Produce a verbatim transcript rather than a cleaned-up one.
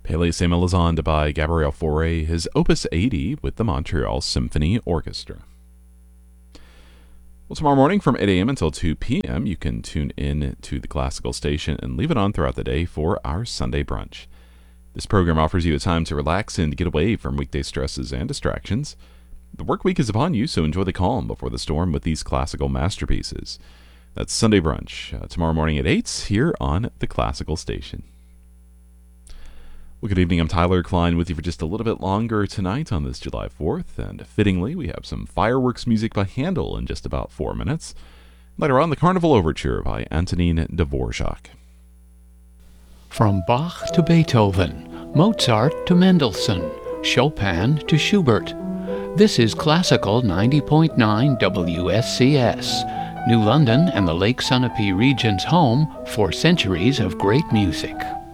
Palais Saint Melisande by Gabriel Fauré, his Opus eighty with the Montreal Symphony Orchestra. Well, tomorrow morning from eight a.m. until two p.m., you can tune in to the classical station and leave it on throughout the day for our Sunday brunch. This program offers you a time to relax and get away from weekday stresses and distractions. The work week is upon you, so enjoy the calm before the storm with these classical masterpieces. That's Sunday brunch, uh, tomorrow morning at eight here on the classical station. Well, good evening. I'm Tyler Klein with you for just a little bit longer tonight on this July fourth, and fittingly, we have some fireworks music by Handel in just about four minutes. Later on, the Carnival Overture by Antonin Dvorak. From Bach to Beethoven, Mozart to Mendelssohn, Chopin to Schubert. This is Classical ninety point nine W S C S, New London and the Lake Sunapee region's home for centuries of great music.